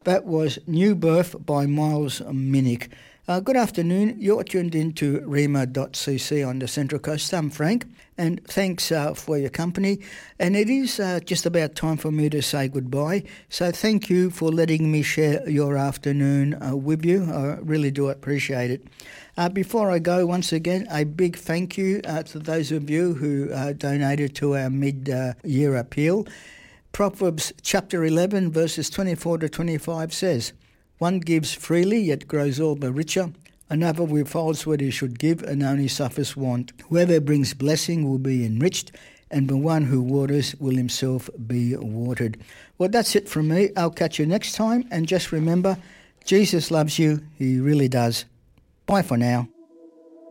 That was New Birth by Miles Minnick. Good afternoon. You're tuned in to Rema.cc on the Central Coast. I'm Frank, and thanks for your company. And it is just about time for me to say goodbye. So thank you for letting me share your afternoon with you. I really do appreciate it. Before I go, once again, a big thank you to those of you who donated to our mid-year appeal. Proverbs chapter 11, verses 24 to 25 says, "One gives freely, yet grows all the richer. Another withholds what he should give and only suffers want. Whoever brings blessing will be enriched, and the one who waters will himself be watered." Well, that's it from me. I'll catch you next time. And just remember, Jesus loves you. He really does. Bye for now.